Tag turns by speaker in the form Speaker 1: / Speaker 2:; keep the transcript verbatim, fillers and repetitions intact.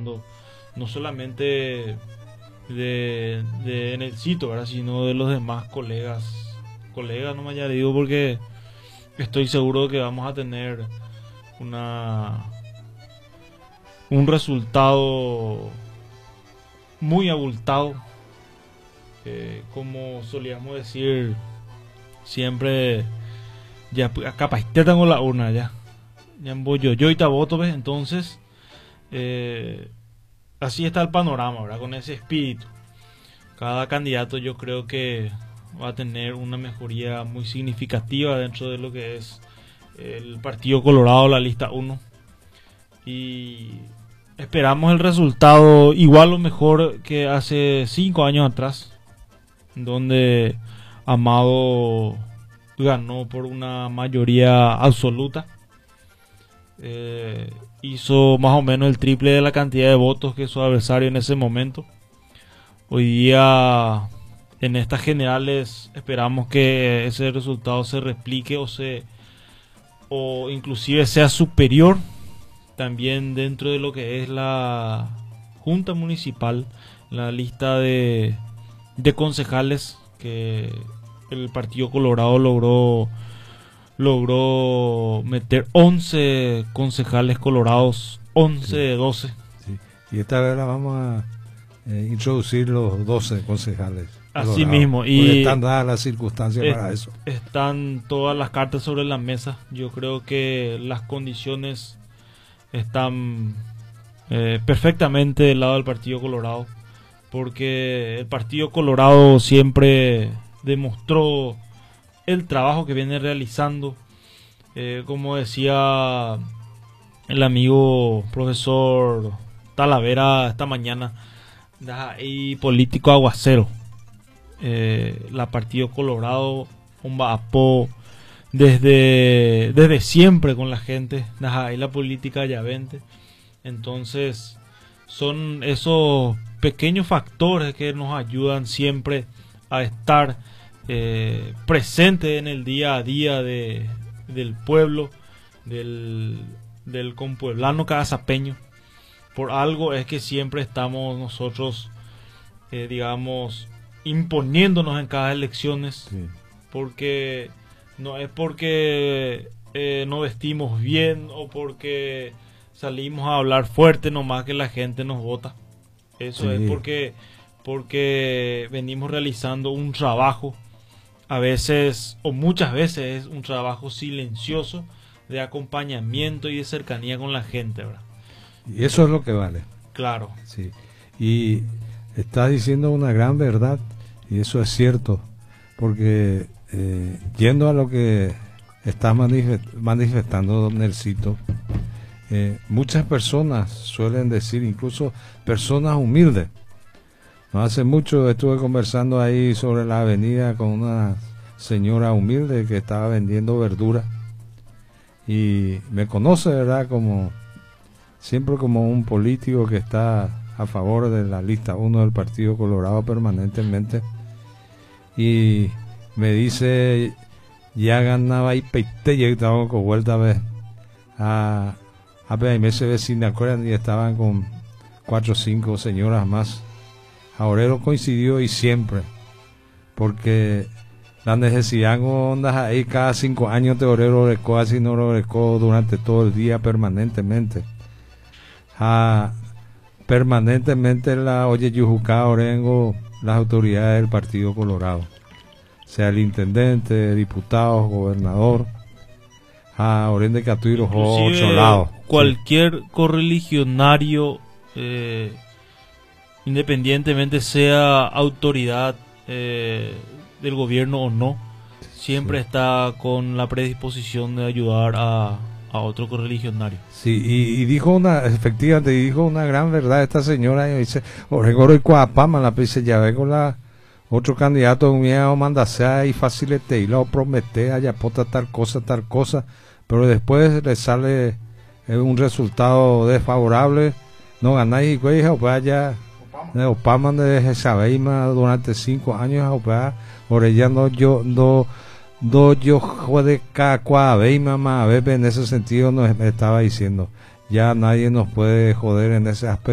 Speaker 1: hablando no solamente de, de Nelsito, ¿verdad? Sino de los demás colegas, colegas, no me haya digo, porque estoy seguro que vamos a tener una un resultado muy abultado, eh, como solíamos decir siempre, ya capaz te tengo la urna ya ya en bollo yo y taboto, ¿ves? Entonces eh, así está el panorama, ¿verdad? Con ese espíritu, cada candidato yo creo que va a tener una mejoría muy significativa dentro de lo que es el Partido Colorado, la lista uno, y esperamos el resultado igual o mejor que hace cinco años atrás, donde Amado ganó por una mayoría absoluta, eh, hizo más o menos el triple de la cantidad de votos que su adversario en ese momento. Hoy día en estas generales esperamos que ese resultado se replique o se o inclusive sea superior también dentro de lo que es la Junta Municipal, la lista de, de concejales que el Partido Colorado logró logró meter once concejales colorados, once sí. de doce.
Speaker 2: Sí. Y esta vez la vamos a eh, introducir los doce concejales.
Speaker 1: Así mismo, y
Speaker 2: están dadas las circunstancias
Speaker 1: es,
Speaker 2: para eso.
Speaker 1: Están todas las cartas sobre la mesa. Yo creo que las condiciones están eh, perfectamente del lado del Partido Colorado, porque el Partido Colorado siempre demostró el trabajo que viene realizando, eh, como decía el amigo profesor Talavera esta mañana, y político aguacero. Eh, la Partido Colorado un apo desde desde siempre con la gente, y la política ya vente. Entonces son esos pequeños factores que nos ayudan siempre a estar eh, presente en el día a día de, del pueblo, del, del compueblano casapeño. Por algo es que siempre estamos nosotros, eh, digamos, imponiéndonos en cada elecciones, sí. Porque no es porque eh, no vestimos bien o porque salimos a hablar fuerte nomás que la gente nos vota. Eso sí. Es porque porque venimos realizando un trabajo, a veces o muchas veces es un trabajo silencioso de acompañamiento y de cercanía con la gente, ¿verdad?
Speaker 2: Y eso es lo que vale.
Speaker 1: Claro.
Speaker 2: Sí. Y estás diciendo una gran verdad, y eso es cierto, porque eh, yendo a lo que está manifest manifestando don Nelsito, eh, muchas personas suelen decir, incluso personas humildes. No hace mucho estuve conversando ahí sobre la avenida con una señora humilde que estaba vendiendo verdura y me conoce, ¿verdad? Como siempre como un político que está a favor de la lista uno del Partido Colorado permanentemente, y me dice, ya ganaba y peite y estaba con vuelta a ver a a ver, me se vecina acuerdan y estaban con cuatro o cinco señoras más. Ahora coincidió y siempre, porque la necesidad ondas ahí cada cinco años te orero recó así no lo recó durante todo el día permanentemente. Ah, permanentemente la oye Yujucá Orengo, las autoridades del Partido Colorado, sea el intendente, diputado, gobernador, a Orende Catuiro o Cholado.
Speaker 1: Cualquier sí. correligionario, eh, independientemente sea autoridad eh, del gobierno o no, siempre sí. está con la predisposición de ayudar a, a otro correligionario.
Speaker 2: Sí, y, y dijo una, efectivamente, dijo una gran verdad esta señora, y dice, Oregoro y Coapama, la dice, ya ve con la otro candidato un miedo mandasea y facilite y lo promete, allá pota tal cosa, tal cosa, pero después le sale eh, un resultado desfavorable, no ganáis y güey, vaya de Opama de Sabeima durante cinco años, orellando yo no do yo jode cada Beima más en ese sentido nos estaba diciendo, ya nadie nos puede joder en ese aspecto.